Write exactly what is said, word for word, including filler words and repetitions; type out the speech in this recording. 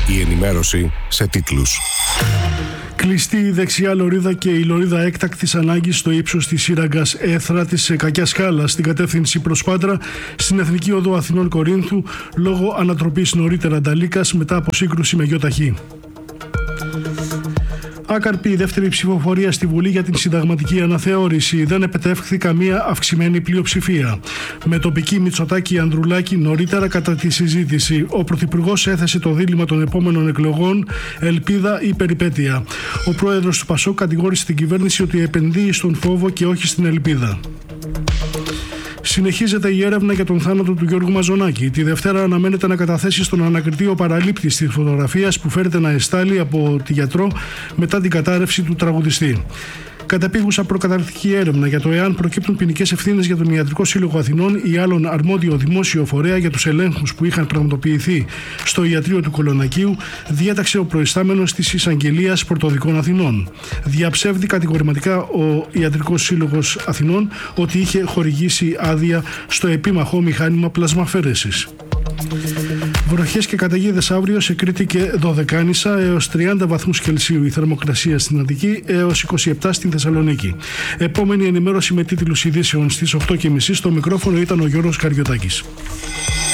Η ενημέρωση σε τίτλους. Κλειστή η δεξιά λωρίδα και η λωρίδα έκτακτης ανάγκης στο ύψος της σύραγγας Έθρα της Κακιάς Σκάλας στην κατεύθυνση προς Πάτρα στην Εθνική Οδό Αθηνών Κορίνθου λόγω ανατροπής νωρίτερα Νταλίκας μετά από σύγκρουση με γιοταχή. Άκαρπη η δεύτερη ψηφοφορία στη Βουλή για την συνταγματική αναθεώρηση. Δεν επετεύχθη καμία αυξημένη πλειοψηφία. Με τοπική Μητσοτάκη Ανδρουλάκη νωρίτερα κατά τη συζήτηση. Ο Πρωθυπουργός έθεσε το δίλημμα των επόμενων εκλογών, ελπίδα ή περιπέτεια. Ο πρόεδρος του Πασόκ κατηγόρησε την κυβέρνηση ότι επενδύει στον φόβο και όχι στην ελπίδα. Συνεχίζεται η έρευνα για τον θάνατο του Γιώργου Μαζονάκη. Τη Δευτέρα αναμένεται να καταθέσει στον ανακριτή ο παραλήπτης της φωτογραφίας που φέρεται να εστάλει από τη γιατρό μετά την κατάρρευση του τραγουδιστή. Κατεπίγουσα προκαταρκτική έρευνα για το εάν προκύπτουν ποινικές ευθύνες για τον Ιατρικό Σύλλογο Αθηνών ή άλλον αρμόδιο δημόσιο φορέα για τους ελέγχους που είχαν πραγματοποιηθεί στο ιατρείο του Κολονακίου, διέταξε ο προϊστάμενος της Εισαγγελίας Πρωτοδικών Αθηνών. Διαψεύδει κατηγορηματικά ο Ιατρικός Σύλλογος Αθηνών ότι είχε χορηγήσει άδεια στο επίμαχο μηχάνημα πλασμαφαίρεσης. Βροχές και καταιγίδες αύριο σε Κρήτη και Δωδεκάνησα, έως τριάντα βαθμούς Κελσίου η θερμοκρασία στην Αττική, έως είκοσι επτά στην Θεσσαλονίκη. Επόμενη ενημέρωση με τίτλους ειδήσεων στις οκτώ και μισή. Στο μικρόφωνο ήταν ο Γιώργος Καριωτάκης.